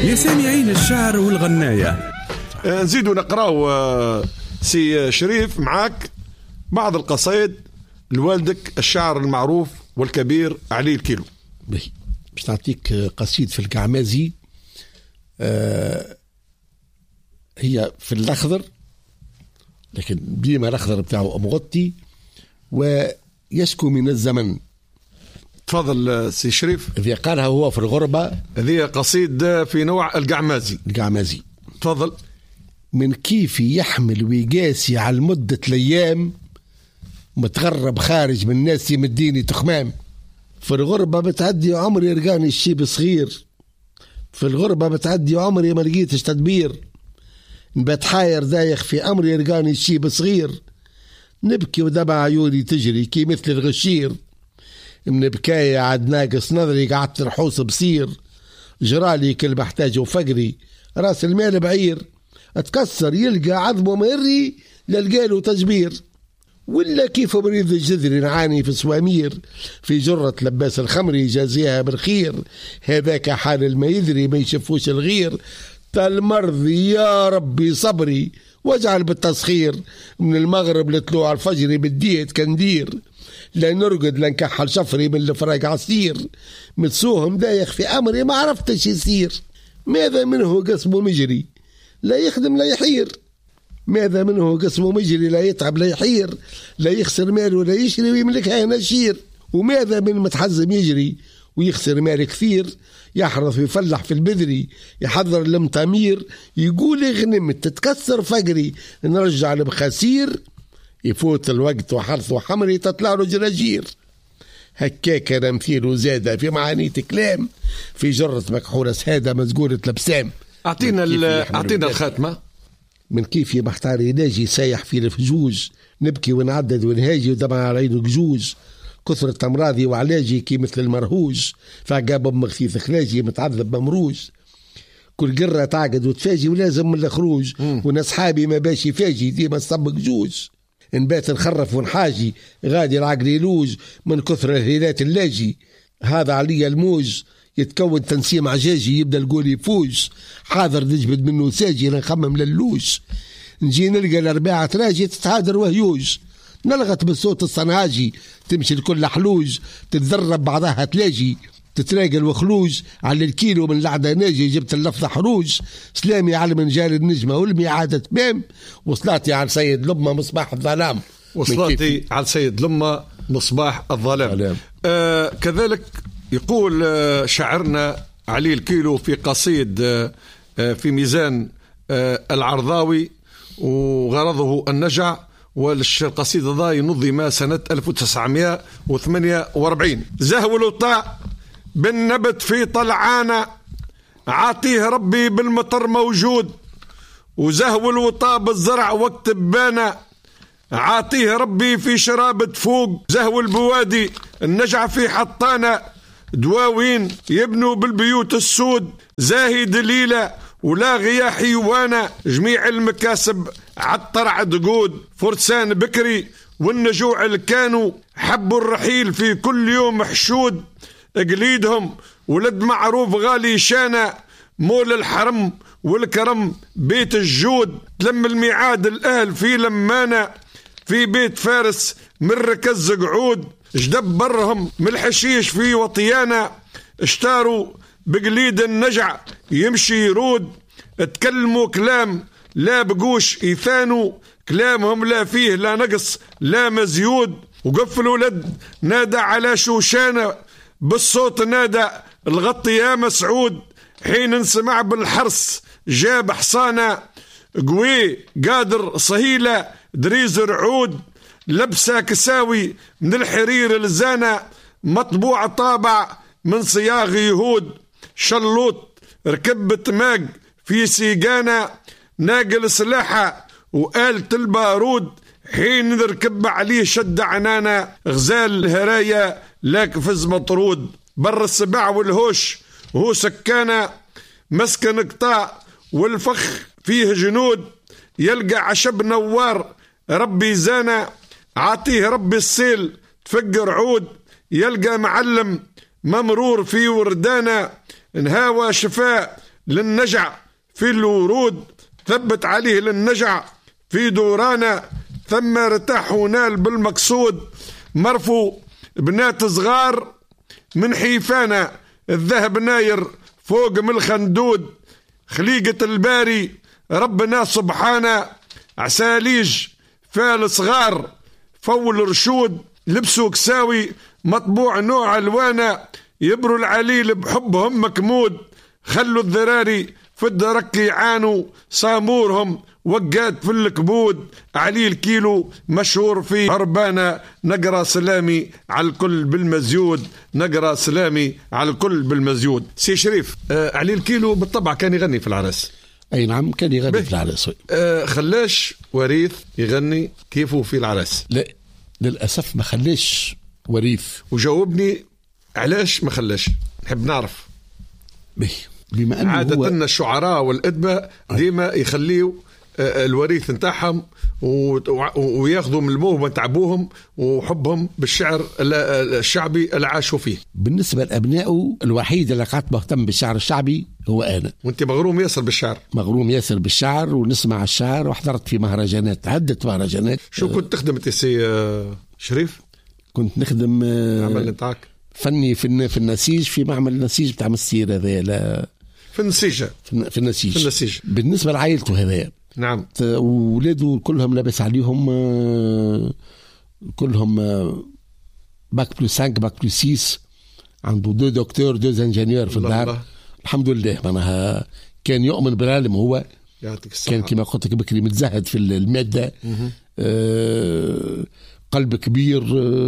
يا سامعين الشعر والغناية. نزيدوا نقراو سي شريف معاك بعض القصائد لوالدك الشاعر المعروف والكبير علي الكيلو. باش نعطيك قصيد في القعمازي، هي في الأخضر لكن ديما الأخضر بتاعه مغطي ويشكو من الزمن. تفضل سي شريف. إذا قالها هو في الغربة. هذه قصيد في نوع القعمازي. تفضل. من كيف يحمل ويقاسي على مدة الأيام، متغرب خارج من ناس يمديني تخمام. في الغربة بتعدي عمري رقاني الشيب صغير، في الغربة بتعدي عمري ما لقيتش تدبير، نبات حاير دايخ في أمري رقاني الشيب صغير، نبكي ودمع عيوني تجري كي مثل الغشير، من بكاية عاد ناقص نظري قعدت رحوس بصير، جرالي كل محتاج وفقري راس المال بعير، اتكسر يلقى عظمه مري للقاله تجبير، ولا كيف مريض الجذر نعاني في سوامير، في جرة لباس الخمر يجازيها بالخير، هذاك حال الما يدري ما يشفوش الغير، تالمرض يا ربي صبري واجعل بالتسخير، من المغرب لطلوع الفجر بديت كندير، لا نرقد لا نكحل شفري من الفراق عصير، متسوهم دايخ في أمري ما عرفتش يصير، ماذا منه قسمه مجري لا يخدم لا يحير، ماذا منه قسمه مجري لا يتعب لا يحير، لا يخسر ماله لا يشري ويملكها نشير، وماذا من متحزم يجري ويخسر مال كثير، يحرث ويفلح في البذري يحضر المتامير، يقول غنمت تتكسر فقري نرجع لبخسير، يفوت الوقت وحرث وحمري تطلع له جراجير، هكاك نمثيل زادة في معاني كلام، في جرة مكحولة سهادة مزقورة لبسام. أعطينا الخاتمة. من كيف محتاري ناجي سايح في الفجوج، نبكي ونعدد ونهاجي ودمع على عينه جوج، كثرة أمراضي وعلاجي كي مثل المرهوج، فعقاب مغثيث خلاجي متعذب ممروج، كل قرة تعقد وتفاجي ولازم من الخروج، وناس حابي ما باشي فاجي ديما الصبق جوج، نبات نخرف ونحاجي غادي العقل يلوج من كثر الهيلات اللاجي، هذا علي الموج يتكون تنسيم عجاجي يبدا القول يفوج، حاضر نجبد منه ساجي نخمم للوج، نجي نلقى الأربعة تراجي تتهادر وهيوج، نلغت بالصوت الصنهاجي تمشي الكل حلوج، تتذرب بعضها تلاجي تتراقى الوخلوج، على الكيلو من لعدة ناجي جبت اللفظة حروج، سلامي على منجال النجمة والميعادة تمام، وصلاتي على سيد لمة مصباح الظلام. وصلاتي على سيد لمة مصباح الظلام. كذلك يقول شاعرنا علي الكيلو في قصيد في ميزان العرضاوي وغرضه النجع، والقصيدة ذا نظم سنة 1948. زهو الوطاء بالنبت في طلعانة عاطيه ربي بالمطر موجود، وزهو الوطاء بالزرع وقت بانة عاطيه ربي في شراب تفوق، زهو البوادي النجع في حطانة دواوين يبنوا بالبيوت السود، زاهي دليلة ولا غيا حيوانة جميع المكاسب عالطرع دقود، فرسان بكري والنجوع الكانوا حبوا الرحيل في كل يوم حشود، اقليدهم ولد معروف غالي شانة مول الحرم والكرم بيت الجود، تلم الميعاد الأهل في لمانة في بيت فارس من ركز قعود، جدب برهم من الحشيش في وطيانة اشتاروا بقليد النجع يمشي يرود، اتكلموا كلام لا بقوش يثانوا كلامهم لا فيه لا نقص لا مزيود، وقف الولد نادى على شوشانة بالصوت نادى الغطي يا مسعود، حين انسمع بالحرس جاب حصانة قوي قادر صهيلة دريز رعود، لبسة كساوي من الحرير الزانة مطبوع طابع من صياغ يهود، شلوط ركبت ماج في سيقانة ناقل سلاحة وآلة البارود، حين نركب عليه شد عنانة غزال الهرايا لاكفز مطرود، بر السبع والهوش وهو سكانة مسكن قطاع والفخ فيه جنود، يلقى عشب نوار ربي زانا عاطيه ربي السيل تفقر عود، يلقى معلم ممرور في وردانة انهاوى شفاء للنجع في الورود، ثبت عليه للنجع في دورانا، ثم ارتاح ونال بالمقصود. مرفو بنات صغار من حيفانا، الذهب ناير فوق من الخندود، خليقة الباري ربنا سبحانه، عساليج فال صغار فول رشود، لبسوا كساوي مطبوع نوع الوانا، يبروا العليل بحبهم مكمود، خلوا الذراري في الدرك يعانوا، صامورهم وقات في الكبود، علي الكيلو مشهور في عربانة، نقرأ سلامي على الكل بالمزيود، نقرأ سلامي على الكل بالمزيود. سي شريف، علي الكيلو بالطبع كان يغني في العرس. أي نعم كان يغني في العرس. خلاش وريث يغني كيفه في العرس؟ لا للأسف ما خلاش وريث. وجاوبني علاش ما خلاش، نحب نعرف. بما أنه عادة الشعراء والأدباء ديما يخليوا الوريث نتاعهم وياخذوا من الموهبة نتاع ابوهم وحبهم بالشعر الشعبي اللي عاشوا فيه. بالنسبة لأبنائه الوحيد اللي قعدت مهتم بالشعر الشعبي هو أنا. وانت مغروم ياسر بالشعر؟ مغروم ياسر بالشعر، ونسمع الشعر، وحضرت في مهرجانات، عدة مهرجانات. شو كنت تخدم سي شريف؟ كنت نخدم عمل نتاعك فني في النسيج، في معمل النسيج بتاع مسير هذا في النسيج. في النسيج. بالنسبة لعائلته هذا نعم، ولاده كلهم لابس عليهم كلهم باك بلو 5 باك بلو 6، عنده 2 دكتور 2 انجينيور في الدار. الحمد لله. معناها كان يؤمن بالعلم، هو كان كما قلت لك بكري متزهد في المادة، قلب كبير،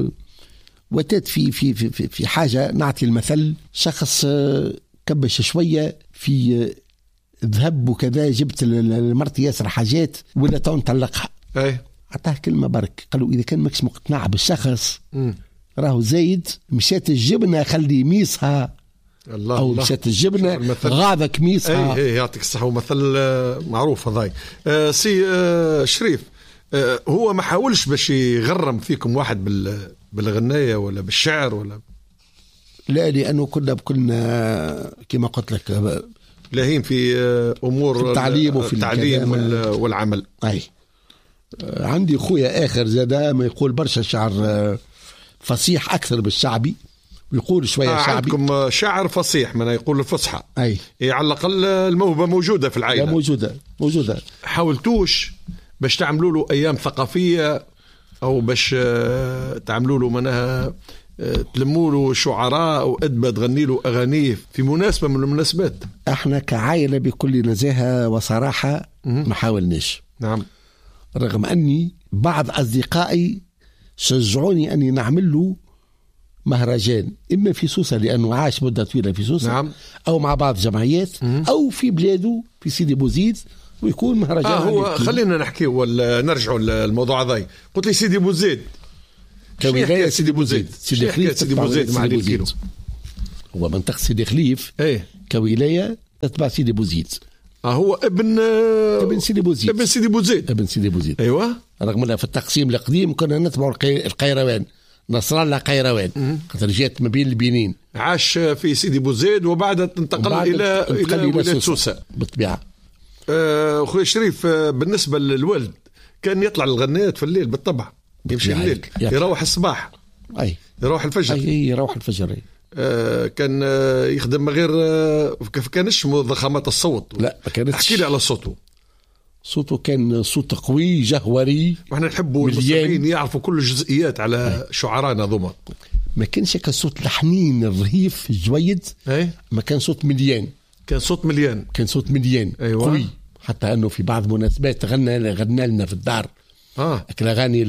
وتات في حاجة. نعطي المثل، شخص كبش شوية في ذهب وكذا، جبت المرت ياسر حاجات ولا تو نطلقها، عطاه كلمة برك، قالوا إذا كان ماكش مقتنع بالشخص راهو زايد، مشات الجبنة خلي ميسها، الله أو مشات الجبنة غاضك ميسها. اي يعطيك الصحة، ومثل معروف هذاي. سي شريف، هو ما حاولش باش يغرم فيكم واحد بالغناية ولا بالشعر ولا؟ لا، لأنه كنا كما قلت لك لاهين في أمور في التعليم وفي التعليم والعمل. أي عندي خويا آخر زادا ما يقول برشا شعر فصيح أكثر بالشعبي، ويقول شوية شعبي. عندكم شعر فصيح، من يقول الفصحى. أي على الأقل الموهبة موجودة في العائلة. موجودة. حاولتوش باش تعملوا له أيام ثقافية، أو باش تعملوا له منها تلموا له شعراء وأدباء تغني له أغانيه في مناسبة من المناسبات؟ احنا كعائلة بكل نزاهة وصراحة ما حاولناش. نعم. رغم أني بعض أصدقائي شجعوني أني نعمل له مهرجان، إما في سوسة لأنه عاش مدة طويلة في سوسة. نعم. أو مع بعض جمعيات، أو في بلاده في سيدي بوزيد، ويكون مهرجان. هو خلينا نحكي ولا نرجعوا للموضوع هذا. قلت لي سيدي بوزيد كولاية سيدي بوزيد. سيدي بوزيد مع الكيلو، هو منطقة سيدي خليف. كولاية تتبع سيدي بوزيد. هو ابن سيدي بوزيد. ابن سيدي بوزيد. ايوه. رغم انه في التقسيم القديم كنا نتبع القيروان، نصر الله قيروان، خاطر جات ما بين البنين. عاش في سيدي بوزيد وبعد انتقل الى ولاية سوسة بالطبيعة. اخوي شريف، بالنسبة للولد كان يطلع للغنيات في الليل بالطبع، يمشي الليل يروح الصباح، يروح الفجر. يروح الفجر. كان يخدم غير كانش ضخامات الصوت. لا ما كانتش. احكي لي على صوته كان صوت قوي جهوري، واحنا نحبوا المستمعين يعرفوا كل الجزئيات على شعرانا ذوما. ما كانش كصوت الحنين الرهيف الجويد، ما كان صوت مليان. كان صوت مليان. أيوة. قوي، حتى انه في بعض المناسبات غنى لنا في الدار اغاني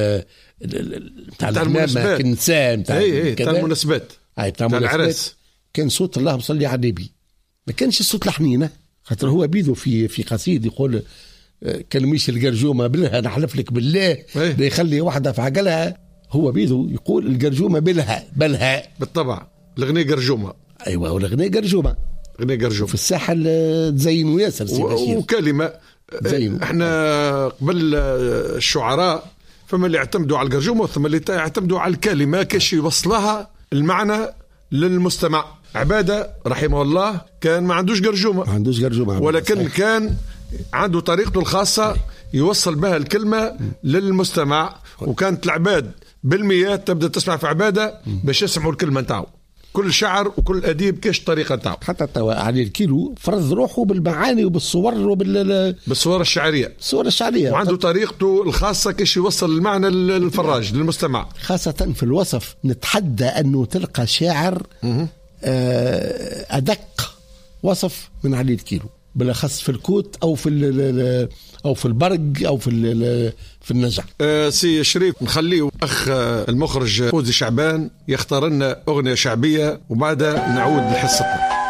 بتاع المناسبات، كنساء بتاع المناسبات، بتاع العرس. كان صوت اللهم صل على النبي، ما كانش الصوت الحنينه، خاطر هو بيدو في قصيد يقول كان مش القرجومه بلها، نحلف لك بالله لا يخلي واحده في عقلها. هو بيدو يقول القرجومه بلها بالطبع. الغنية قرجومه. ايوه، والغنية قرجومه في الساحل تزينوا ياسر وكلمه زينوا. احنا قبل الشعراء فما اللي يعتمدوا على القرجومه، ثم اللي يعتمدوا على الكلمه كاش يوصلها المعنى للمستمع. عبادة رحمه الله كان ما عندوش جرجومة ولكن كان عنده طريقته الخاصة يوصل بها الكلمة للمستمع، وكانت العباد بالمئات تبدأ تسمع في عبادة باش يسمعوا الكلمة نتاعو. كل شعر وكل أديب كيش طريقة نتاعو. حتى علي الكيلو فرض روحه بالمعاني وبالصور بالصور الشعرية. وعنده طريقته الخاصة كيش يوصل المعنى للفراج للمستمع، خاصة في الوصف. نتحدى أنه تلقى شاعر أدق وصف من علي الكيلو، بالأخص في الكوت أو في البرق أو في النجع. سي شريف، نخليه أخ المخرج فوزي شعبان يختار لنا أغنية شعبية وبعدها نعود لحصتنا.